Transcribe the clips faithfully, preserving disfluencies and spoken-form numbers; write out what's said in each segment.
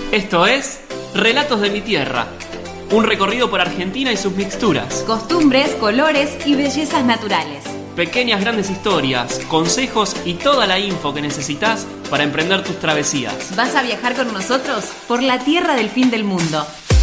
Esto es Relatos de mi Tierra, un recorrido por Argentina y sus mixturas, costumbres, colores y bellezas naturales. Pequeñas grandes historias, consejos y toda la info que necesitas para emprender tus travesías. ¿Vas a viajar con nosotros por la tierra del fin del mundo?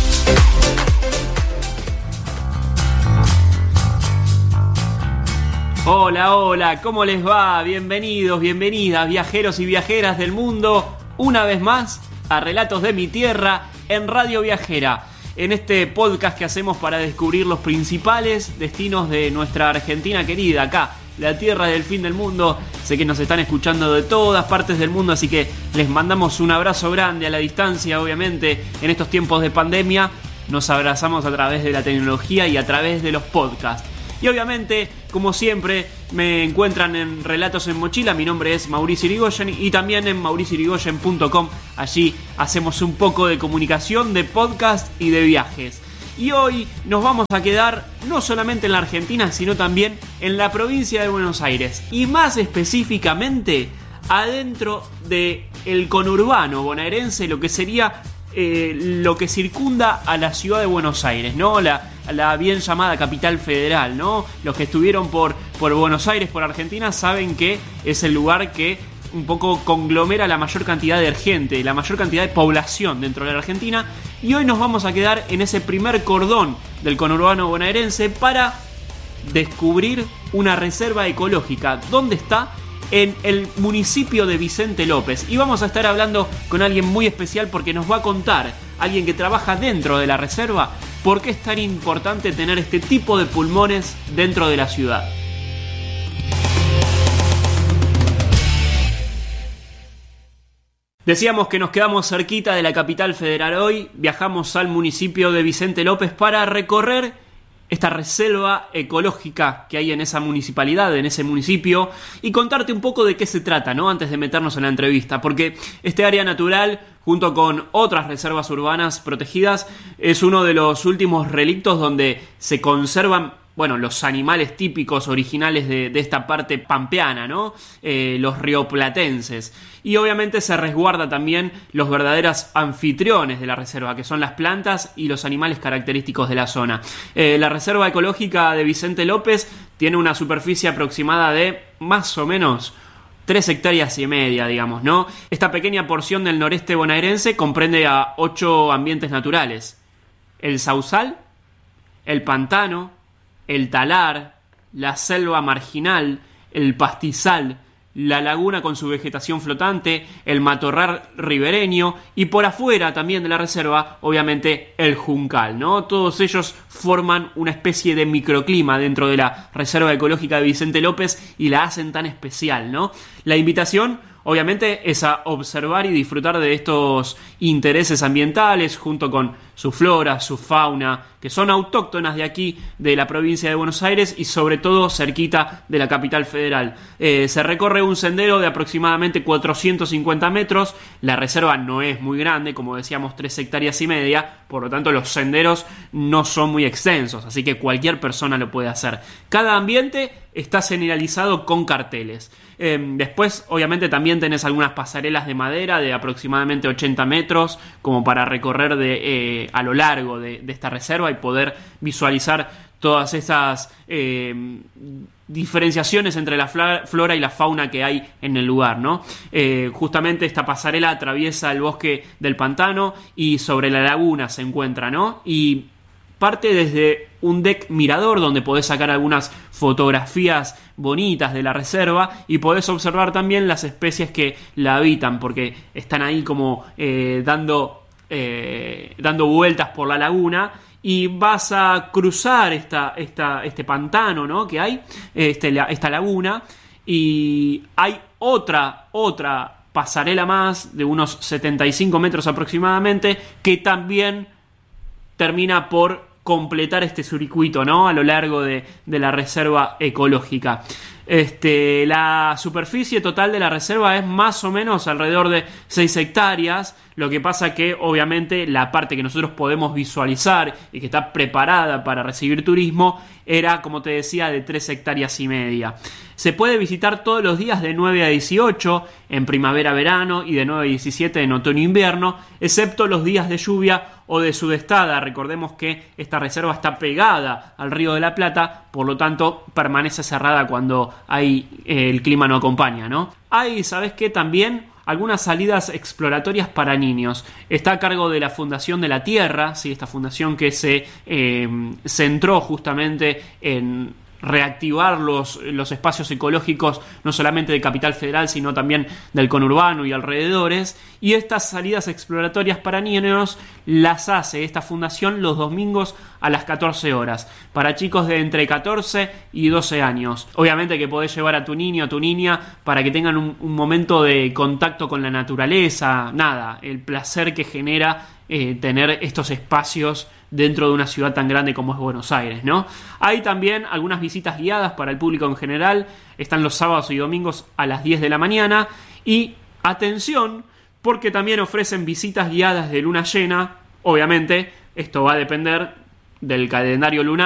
Hola, hola, ¿cómo les va? Bienvenidos, bienvenidas, viajeros y viajeras del mundo, una vez más a Relatos de mi Tierra en Radio Viajera, en este podcast que hacemos para descubrir los principales destinos de nuestra Argentina querida, acá, la tierra del fin del mundo. Sé que nos están escuchando de todas partes del mundo, así que les mandamos un abrazo grande a la distancia, obviamente, en estos tiempos de pandemia. Nos abrazamos a través de la tecnología y a través de los podcasts. Y obviamente, como siempre, me encuentran en Relatos en Mochila. Mi nombre es Mauricio Irigoyen y también en mauricio irigoyen punto com. Allí hacemos un poco de comunicación, de podcast y de viajes. Y hoy nos vamos a quedar no solamente en la Argentina, sino también en la provincia de Buenos Aires. Y más específicamente, adentro del conurbano bonaerense, lo que sería eh, lo que circunda a la ciudad de Buenos Aires, ¿no? La, la bien llamada capital federal, ¿no? Los que estuvieron por, por Buenos Aires, por Argentina, saben que es el lugar que un poco conglomera la mayor cantidad de gente, la mayor cantidad de población dentro de la Argentina. Y hoy nos vamos a quedar en ese primer cordón del conurbano bonaerense para descubrir una reserva ecológica. ¿Dónde está? En el municipio de Vicente López. Y vamos a estar hablando con alguien muy especial porque nos va a contar, alguien que trabaja dentro de la reserva, por qué es tan importante tener este tipo de pulmones dentro de la ciudad. Decíamos que nos quedamos cerquita de la capital federal hoy. Viajamos al municipio de Vicente López para recorrer esta reserva ecológica que hay en esa municipalidad, en ese municipio, y contarte un poco de qué se trata, ¿no? Antes de meternos en la entrevista, porque este área natural, junto con otras reservas urbanas protegidas, es uno de los últimos relictos donde se conservan, bueno, los animales típicos originales de, de esta parte pampeana, ¿no? Eh, los rioplatenses. Y obviamente se resguarda también los verdaderos anfitriones de la reserva, que son las plantas y los animales característicos de la zona. Eh, la Reserva Ecológica de Vicente López tiene una superficie aproximada de más o menos tres hectáreas y media, digamos, ¿no? Esta pequeña porción del noreste bonaerense comprende a ocho ambientes naturales: el sausal, el pantano, el talar, la selva marginal, el pastizal, la laguna con su vegetación flotante, el matorral ribereño y por afuera también de la reserva, obviamente, el juncal, ¿no? Todos ellos forman una especie de microclima dentro de la Reserva Ecológica de Vicente López y la hacen tan especial, ¿no? La invitación, obviamente, es a observar y disfrutar de estos intereses ambientales junto con su flora, su fauna, que son autóctonas de aquí, de la provincia de Buenos Aires y sobre todo cerquita de la capital federal. Eh, se recorre un sendero de aproximadamente cuatrocientos cincuenta metros. La reserva no es muy grande, como decíamos, tres hectáreas y media, por lo tanto los senderos no son muy extensos, así que cualquier persona lo puede hacer. Cada ambiente está señalizado con carteles. Eh, después, obviamente, también tenés algunas pasarelas de madera de aproximadamente ochenta metros, como para recorrer de, eh, a lo largo de, de esta reserva y poder visualizar todas esas eh, diferenciaciones entre la flora y la fauna que hay en el lugar, ¿no? Eh, justamente esta pasarela atraviesa el bosque del pantano y sobre la laguna se encuentra, ¿no? Y parte desde un deck mirador donde podés sacar algunas fotografías bonitas de la reserva y podés observar también las especies que la habitan, porque están ahí como eh, dando, eh, dando vueltas por la laguna. Y vas a cruzar esta, esta, este pantano, ¿no? que hay, este, la, esta laguna, y hay otra, otra pasarela más de unos setenta y cinco metros aproximadamente que también termina por completar este circuito, ¿no? A lo largo de, de la reserva ecológica. Este, la superficie total de la reserva es más o menos alrededor de seis hectáreas. Lo que pasa que obviamente la parte que nosotros podemos visualizar y que está preparada para recibir turismo era, como te decía, de tres hectáreas y media. Se puede visitar todos los días de nueve a dieciocho en primavera-verano y de nueve a diecisiete en otoño-invierno, excepto los días de lluvia o de sudestada. Recordemos que esta reserva está pegada al Río de la Plata, por lo tanto permanece cerrada cuando hay, eh, el clima no acompaña, ¿no? Hay, ¿sabes qué? También algunas salidas exploratorias para niños. Está a cargo de la Fundación de la Tierra, ¿sí? Esta fundación que se eh, centró justamente en reactivar los, los espacios ecológicos, no solamente de Capital Federal, sino también del conurbano y alrededores. Y estas salidas exploratorias para niños las hace esta fundación los domingos a las catorce horas, para chicos de entre catorce y doce años. Obviamente que podés llevar a tu niño o a tu niña para que tengan un, un momento de contacto con la naturaleza. Nada, el placer que genera eh, tener estos espacios dentro de una ciudad tan grande como es Buenos Aires, ¿no? Hay también algunas visitas guiadas para el público en general. Están los sábados y domingos a las diez de la mañana. Y atención, porque también ofrecen visitas guiadas de luna llena. Obviamente, esto va a depender del calendario lunar.